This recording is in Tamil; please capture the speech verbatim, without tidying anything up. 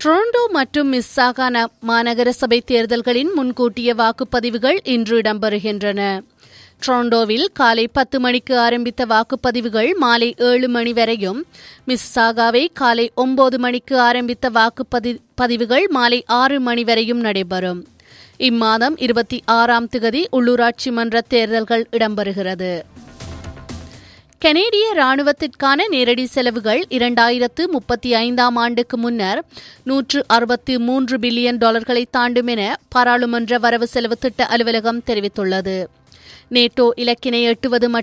டொரண்டோ மற்றும் மிஸ்ஸாகா மாநகர சபை தேர்தல்களின் முன்கூட்டிய வாக்குப்பதிவுகள் இன்று இடம்பெறுகின்றன. டொரண்டோவில் காலை பத்து மணிக்கு ஆரம்பித்த வாக்குப்பதிவுகள் மாலை ஏழு மணி வரையும், மிஸ்ஸாகாவை காலை ஒன்பது மணிக்கு ஆரம்பித்த வாக்குப்பதி பதிவுகள் மாலை ஆறு மணி வரையும் நடைபெறும். இம்மாதம் இருபத்தி ஆறாம் திகதி உள்ளூராட்சி மன்ற தேர்தல்கள் இடம்பெறுகிறது. கனேடிய ராணுவத்திற்கான நேரடி செலவுகள் இரண்டாயிரத்து முப்பத்தி ஐந்தாம் ஆண்டுக்கு முன்னர் நூற்று அறுபத்தி மூன்று பில்லியன் டாலர்களை தாண்டும் என பாராளுமன்ற வரவு செலவு திட்ட அலுவலகம் தெரிவித்துள்ளது. நேட்டோ இலக்கினை எட்டுவது